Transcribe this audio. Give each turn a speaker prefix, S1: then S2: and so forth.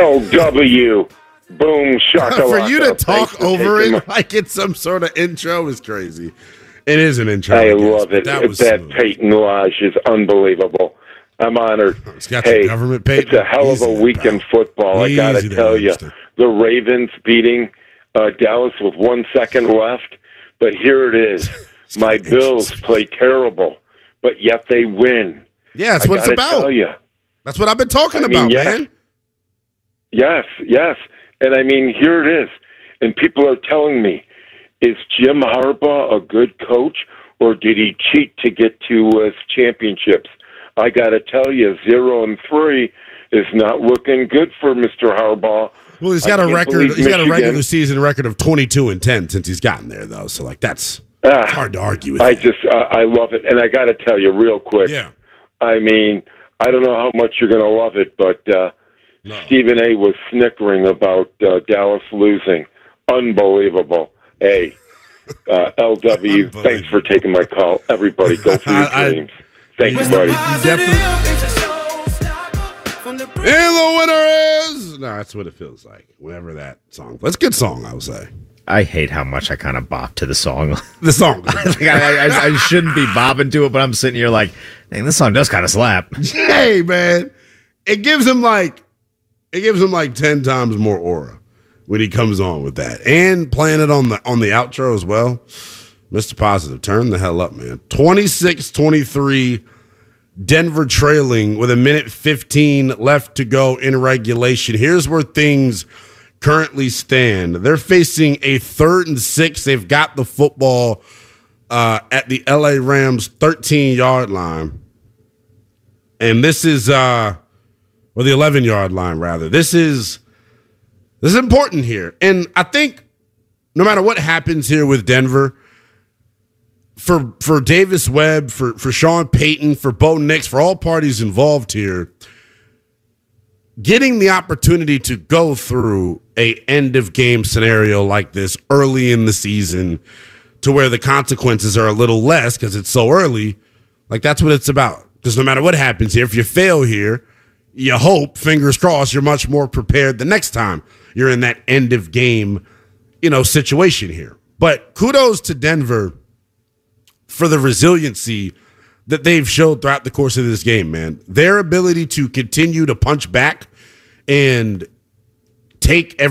S1: LW. Boom, shakalaka.
S2: For you to talk over it like it's some sort of intro is crazy. It is an intro.
S1: I love it. That Peyton Lodge is unbelievable. I'm honored.
S2: It's got the government Peyton.
S1: It's a hell of a week in football. I got to tell you. The Ravens beating Dallas with 1 second left. But here it is. My Bills play terrible, but yet they win.
S2: Yeah, that's what it's about.
S1: Tell you.
S2: That's what I've been talking about, man.
S1: Yes. And I mean, here it is. And people are telling me, is Jim Harbaugh a good coach, or did he cheat to get to championships? I got to tell you, 0-3 is not looking good for Mr. Harbaugh.
S2: Well, he's got a record. He's got a regular season record of 22-10 since he's gotten there, though. So, that's hard to argue with.
S1: I love it, and I got to tell you real quick.
S2: Yeah.
S1: I mean, I don't know how much you're going to love it, but Stephen A. was snickering about Dallas losing. Unbelievable. Hey, LW, thanks for taking my call. Everybody, go for your dreams. Thank you, buddy.
S2: And the winner is... No, that's what it feels like. Whenever that song... That's a good song, I would say.
S3: I hate how much I kind of bop to the song.
S2: The song.
S3: I shouldn't be bopping to it, but I'm sitting here like, dang, this song does kind of slap.
S2: Hey, man. It gives him like 10 times more aura when he comes on with that. And playing it on the outro as well. Mr. Positive, turn the hell up, man. 26-23, Denver trailing with 1:15 left to go in regulation. Here's where things currently stand. They're facing a 3rd and 6. They've got the football at the LA Rams 13-yard line. And this is the 11-yard line, rather. This is important here. And I think no matter what happens here with Denver, for Davis Webb, for Sean Payton, for Bo Nix, for all parties involved here, getting the opportunity to go through a end-of-game scenario like this early in the season to where the consequences are a little less because it's so early, that's what it's about. Because no matter what happens here, if you fail here, you hope, fingers crossed, you're much more prepared the next time you're in that end-of-game, situation here. But kudos to Denver for the resiliency that they've showed throughout the course of this game, man. Their ability to continue to punch back and take